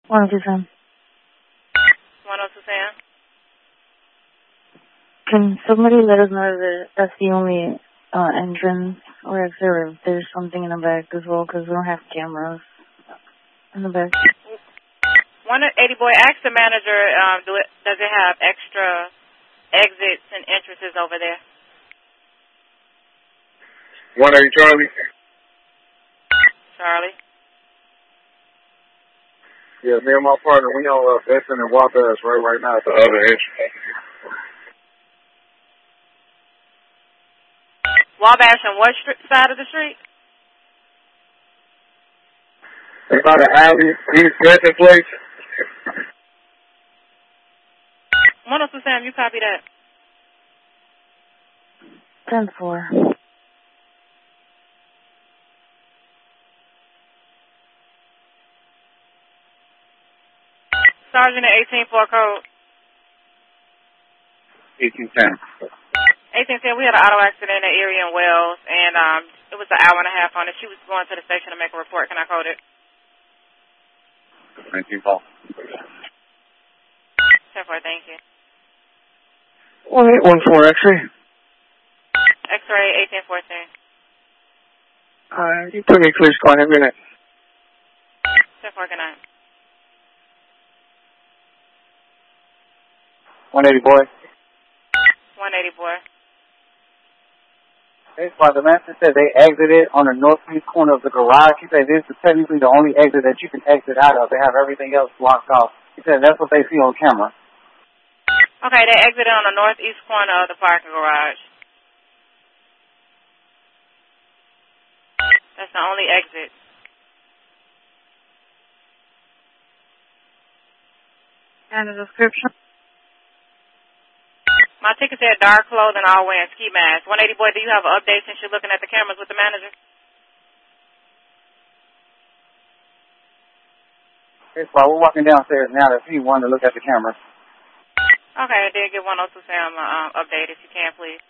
102 Sam. 102 Sam. Can somebody let us know that that's the only entrance or if there's something in the back as well, because we don't have cameras in the back. 180 boy, ask the manager, does it have extra exits and entrances over there? 180 Charlie. Charlie. Yeah, me and my partner, we on Benson and Wabash right now at the other entrance. Wabash on what side of the street? It's by the alley, East Benson Place. 102 Sam, you copy that? 10-4. Sergeant at 18-4 code. 1810. 1810, we had an auto accident in the area in Wells, and it was an hour and a half on it. She was going to the station to make a report. Can I code it? 19 Paul. 10-4, thank you. 1814 X-ray. X-ray 1814. You put me clear squad in a minute. 10-4, good night. 180 boy. 180 boy. Hey, the master said they exited on the northeast corner of the garage. He said this is technically the only exit that you can exit out of. They have everything else blocked off. He said that's what they see on camera. Okay, they exited on the northeast corner of the parking garage. That's the only exit. And the description? My ticket said dark clothing, all wearing ski masks. 180 boy, do you have an update since you're looking at the cameras with the manager? Hey, so we're walking downstairs now to see one to look at the camera. Okay, I did give 102 Sam update if you can, please.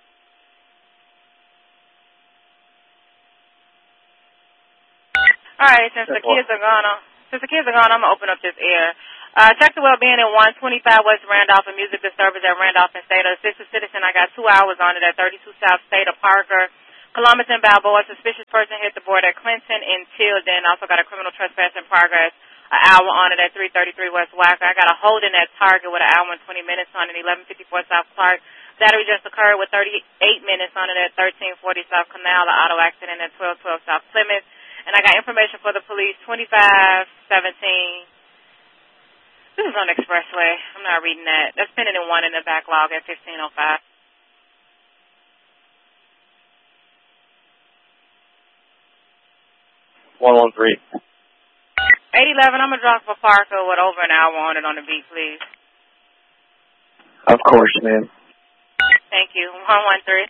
All right, since the kids are gone, I'm gonna open up this air. Check the well-being in 125 West Randolph, a music disturbance at Randolph and State. Assistant citizen, I got 2 hours on it at 32 South State of Parker. Columbus and Balboa, suspicious person hit the board at Clinton and Tilden. Also got a criminal trespass in progress, an hour on it at 333 West Wacker. I got a holding at Target with an hour and 20 minutes on it, 1154 South Clark. Battery just occurred with 38 minutes on it at 1340 South Canal, the auto accident at 1212 South Plymouth. And I got information for the police, 2517. This is on Expressway. I'm not reading that. That's pending in 1 in the backlog at 1505. 113. 811, I'm going to drop for Parker with over an hour on it on the beat, please. Of course, ma'am. Thank you. 113.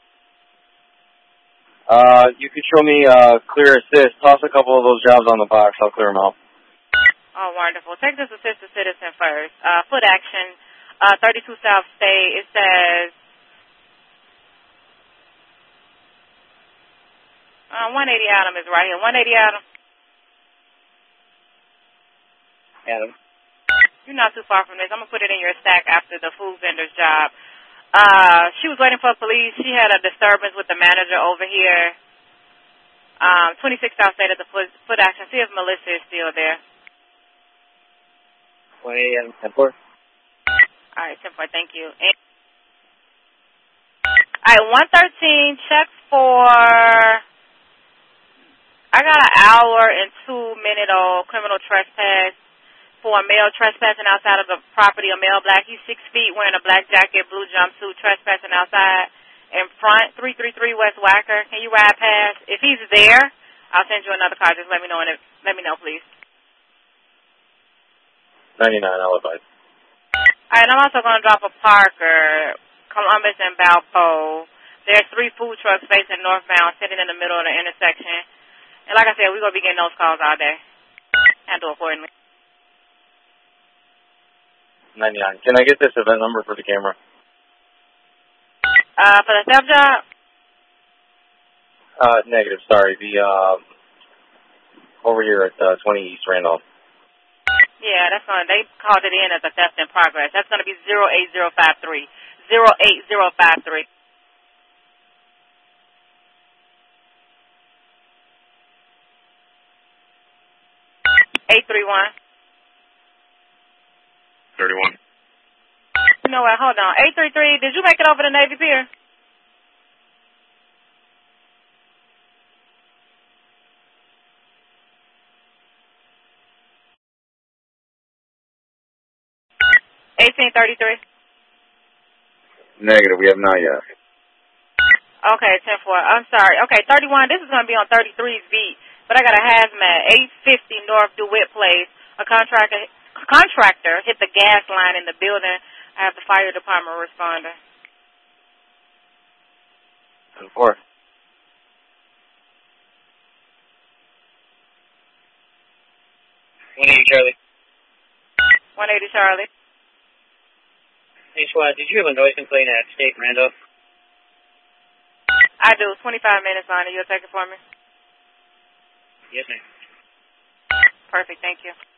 You could show me clear assist. Toss a couple of those jobs on the box. I'll clear them out. Oh, wonderful. Texas Assistant Citizen first. Foot action, 32 South State. It says 180 Adam is right here. 180 Adam. Adam. You're not too far from this. I'm going to put it in your stack after the food vendor's job. She was waiting for police. She had a disturbance with the manager over here. 26 South State at the foot action. See if Melissa is still there. 180 Adam, 10-4. All right, 10-4, thank you. And, all right, 113, check for, I got an hour and 2-minute-old criminal trespass for a male trespassing outside of the property, a male black. He's 6 feet, wearing a black jacket, blue jumpsuit, trespassing outside in front, 333 West Wacker. Can you ride past? If he's there, I'll send you another car. Just let me know, please. 99, I'll advise. All right, I'm also going to drop a Parker, Columbus and Balboa. There's 3 food trucks facing northbound, sitting in the middle of the intersection. And like I said, we're going to be getting those calls all day. Handle accordingly. 99. Can I get this event number for the camera? For the theft job? Negative, sorry. The, over here at 20 East Randolph. Yeah, that's going. They called it in as a theft in progress. That's going to be 08053. 08053. 831. 31. You know what? Hold on. 833. Did you make it over to Navy Pier? $18.33. Negative. We have not yet. Okay, 10-4. I'm sorry. Okay, 31. This is going to be on 33's beat, but I got a hazmat. 850 North DeWitt Place. A contractor hit the gas line in the building. I have the fire department responding. 10-4. 180 Charlie. 180 Charlie. Hey, SWAT, did you have a noise complaint at State Randolph? I do. 25 minutes on it. You'll take it for me? Yes, ma'am. Perfect. Thank you.